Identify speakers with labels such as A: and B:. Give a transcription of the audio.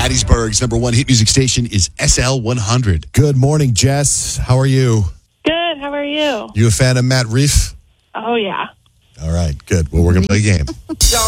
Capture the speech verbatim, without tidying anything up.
A: Hattiesburg's number one hit music station is S L one hundred.
B: Good morning, Jess. How are you?
C: Good. How are you?
B: You a fan of Matt Reef?
C: Oh, yeah.
B: All right, good. Well, we're going to play a game.